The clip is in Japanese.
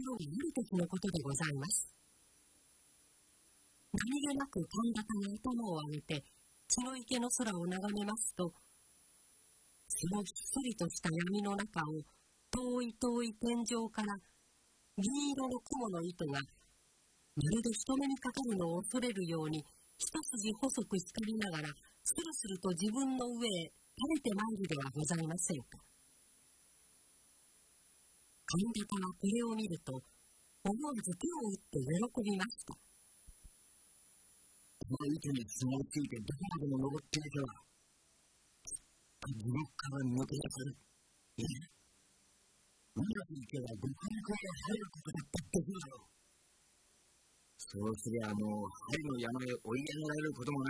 よりある時のことでございます。何気なく神田が頭を上げて血の池の空を眺めますと、そのひっそりとした闇の中を遠い遠い天井から銀色の雲の糸がまるで人目にかかるのを恐れるように一筋細く光りながらスルスルと自分の上へ垂れてまいるではございませんか。神田はこれを見ると思わず手を打って喜びました。 この糸につまりついてどこまでも登っていけば地獄から抜け出せる。いや、うまくいけば極楽へ入ることだってできるだろう。そうすりゃもう針の山へ追い上げられることもな